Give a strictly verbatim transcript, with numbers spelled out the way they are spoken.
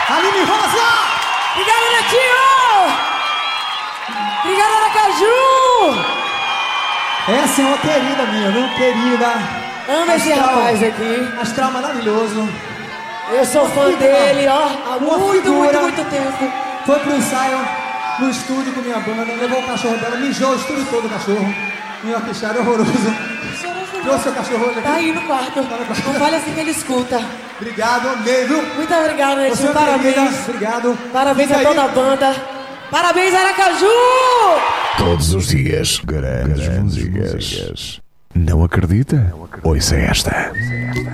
Aline Rosa! Obrigada, Netinho! Obrigada, Aracaju! Essa é uma querida minha, viu? Querida. Amo esse rapaz aqui. Astral maravilhoso. Eu sou fã dele, ó, há Uma muito, figura. muito, muito tempo. Foi pro ensaio no estúdio com minha banda, levou o cachorro dela, mijou o estúdio todo o cachorro. Minha orquestrada horroroso. Trouxe o cachorro hoje aqui. Tá aí no quarto. Não fale assim que ele escuta. Obrigado, amei, viu? Muito obrigado, Você Netinho. é Parabéns. querida, obrigado. Parabéns Fica a toda aí. a banda. Parabéns, Aracaju! Todos os dias, grandes músicas. Não acredita? Ouça esta.